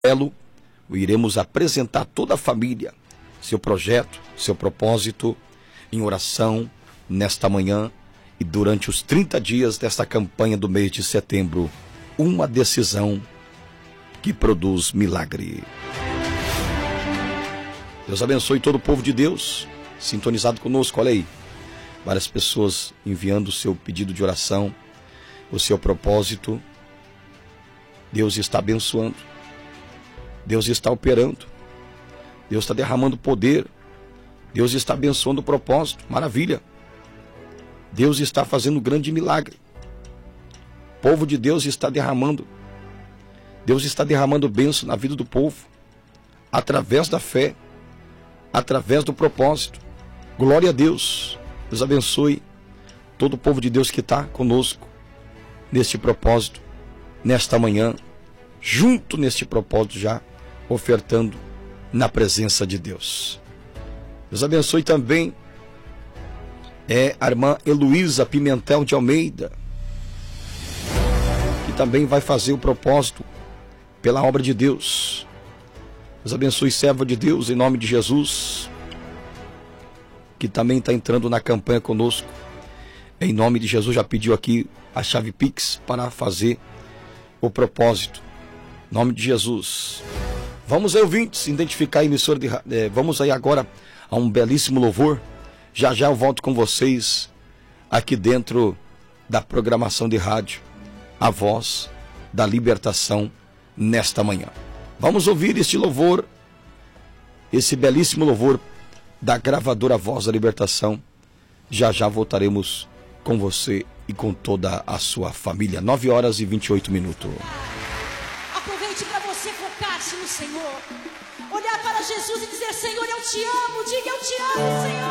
iremos apresentar toda a família, seu projeto, seu propósito, em oração, nesta manhã e durante os 30 dias desta campanha do mês de setembro, uma decisão que produz milagre. Deus abençoe todo o povo de Deus, sintonizado conosco, olha aí, várias pessoas enviando o seu pedido de oração, o seu propósito. Deus está abençoando, Deus está operando, Deus está derramando poder, Deus está abençoando o propósito, maravilha. Deus está fazendo um grande milagre. O povo de Deus está derramando, Deus está derramando bênção na vida do povo, através da fé, através do propósito. Glória a Deus. Deus abençoe todo o povo de Deus que está conosco neste propósito, nesta manhã, junto neste propósito já, ofertando na presença de Deus. Deus abençoe também a irmã Heloísa Pimentel de Almeida, que também vai fazer o propósito pela obra de Deus. Deus abençoe, serva de Deus, em nome de Jesus, que também está entrando na campanha conosco. Em nome de Jesus, já pediu aqui a chave Pix para fazer o propósito. Em nome de Jesus. Vamos aí, ouvintes, identificar a emissora de vamos aí agora a um belíssimo louvor. Já já eu volto com vocês aqui dentro da programação de rádio, a voz da libertação nesta manhã. Vamos ouvir este louvor, esse belíssimo louvor da gravadora Voz da Libertação. Já já voltaremos com você e com toda a sua família. 9h28. Aproveite para você focar-se no Senhor, olhar para Jesus e dizer: Senhor, eu te amo. Diga: eu te amo, Senhor.